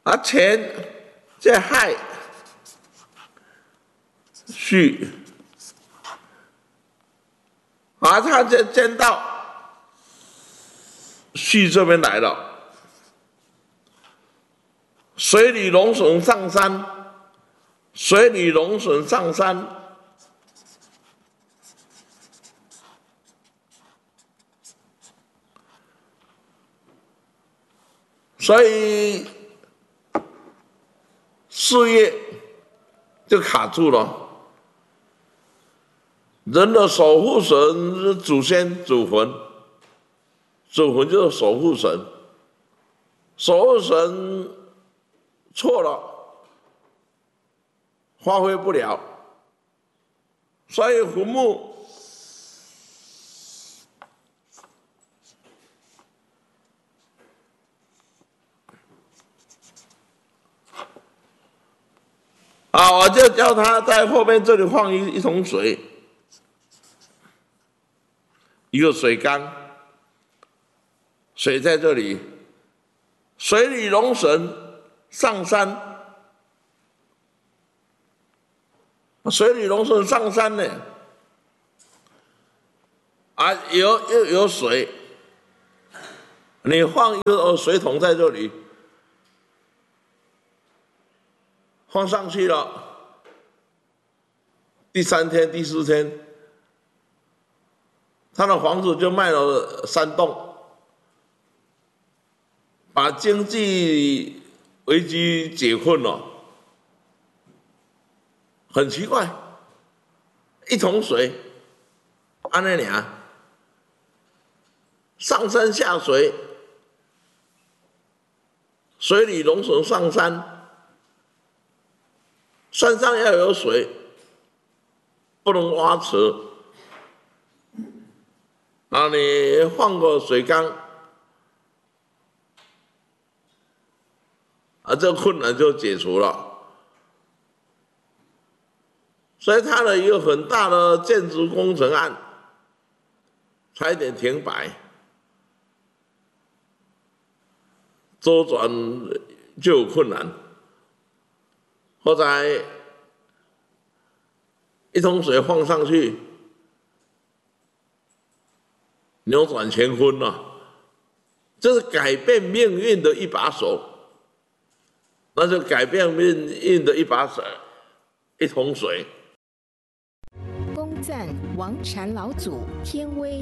乾在亥戌，它就迁到戌这边来了。水里龙神上山，水里龙神上山，所以事业就卡住了。人的守护神是祖先、祖坟，祖坟就是守护神，守护神错了，发挥不了，所以坟墓我就叫他在后面这里放一桶水，一个水缸，水在这里，水里龙神上山，水里龙神上山呢，有水，你放一个水桶在这里，放上去了，第3天、第4天，他的房子就卖了3栋，把经济危机解困了。很奇怪，一桶水，安那俩上山下水，水里龙神上山，山上要有水，不能挖池。你换个水缸，这个困难就解除了。所以他的一个很大的建筑工程案，差一点停摆，周转就有困难。后来一桶水放上去，扭转乾坤了，这是改变命运的一把手，那就改变命运的一把手，一桶水。 恭赞王禅老祖天威。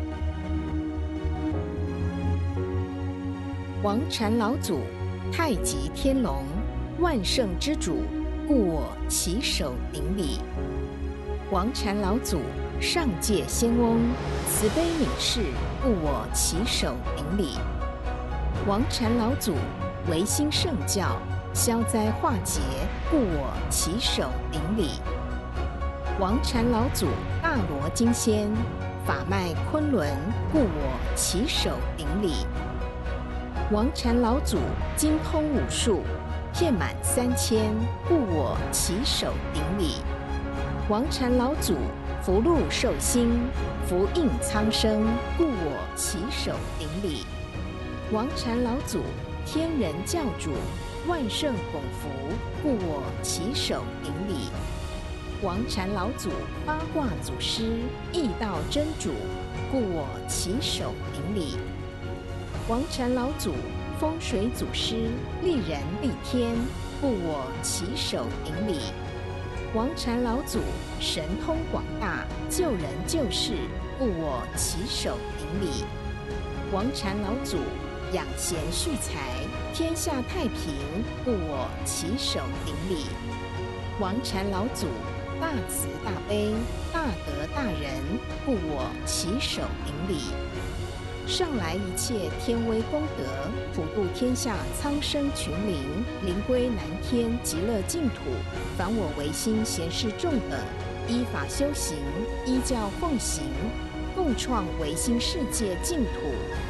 王禅老祖，太极天龙，万圣之主，故我起手顶礼。王禅老祖，上界仙翁，慈悲悯世，故我起手顶礼。王禅老祖，维新圣教，消灾化解，故我起手顶礼。王禅老祖，大罗金仙，法脉昆仑，故我起手顶礼。王禅老祖，精通武术，遍满3000，故我起手顶礼。王禅老祖，福禄寿星，福应苍生，故我起手顶礼。王禅老祖，天人教主，万圣拱福，故我起手顶礼。王禅老祖，八卦祖师，易道真主，故我起手顶礼。王禅老祖，风水祖师，利人利天，故我起手顶礼。王禅老祖，神通广大，救人救世，故我起手顶礼。王禅老祖，养贤蓄财，天下太平，故我起手顶礼。王禅老祖，大慈大悲，大德大仁，故我起手顶礼。上来一切天威功德，普度天下苍生群灵，灵归南天极乐净土。凡我唯心贤士众等，依法修行，依教奉行，共创唯心世界净土。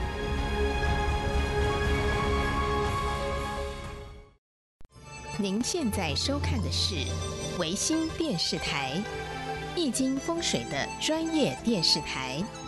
您现在收看的是唯心电视台，易经风水的专业电视台。